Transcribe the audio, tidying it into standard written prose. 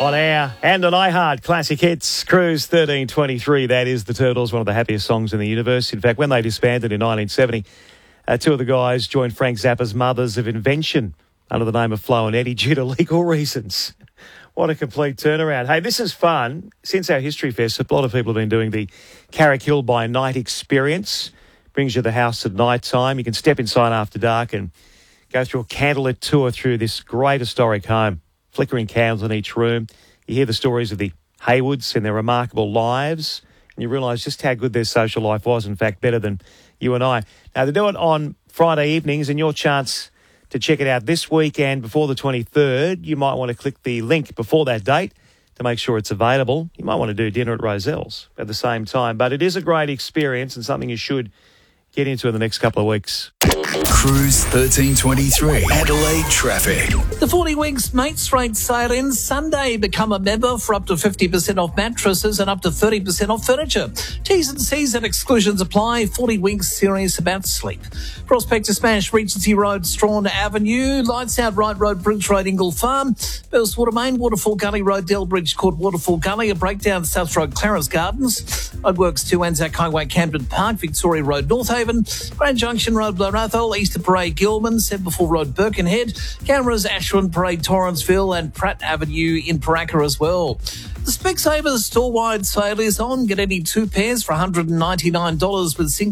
On air and on iHeart Classic Hits, Cruise 1323. That is the Turtles, one of the happiest songs in the universe. In fact, when they disbanded in 1970, two of the guys joined Frank Zappa's Mothers of Invention under the name of Flo and Eddie due to legal reasons. What a complete turnaround. Hey, this is fun. Since our History Fest, a lot of people have been doing the Carrick Hill by Night experience. Brings you to the house at night time. You can step inside after dark and go through a candlelit tour through this great historic home. Flickering candles in each room. You hear the stories of the Haywoods and their remarkable lives, and you realise just how good their social life was, in fact, better than you and I. Now, they do it on Friday evenings, and your chance to check it out this weekend before the 23rd. You might want to click the link before that date to make sure it's available. You might want to do dinner at Roselle's at the same time, but it is a great experience and something you should get into in the next couple of weeks. Cruise 1323. Adelaide traffic. The 40 Winks Mates Rate sale ends Sunday. Become a member for up to 50% off mattresses and up to 30% off furniture. T's and C's and exclusions apply. 40 Winks, serious about sleep. Prospector Smash, Regency Road, Strawn Avenue. Lights Out, Wright Road, Bridge Road, Ingle Farm. Burstwater Main, Waterfall Gully Road, Delbridge Court, Waterfall Gully. A breakdown, South Road, Clarence Gardens. Roadworks 2, Anzac Highway, Camden Park, Victoria Road, North Haven. Grand Junction Road, Blarathol, Easter Parade, Gilman, Semperful Road, Birkenhead, Cameras, Ashwin Parade, Torranceville, and Pratt Avenue in Paraka as well. The Specsavers store-wide sale is on. Get any two pairs for $199 with single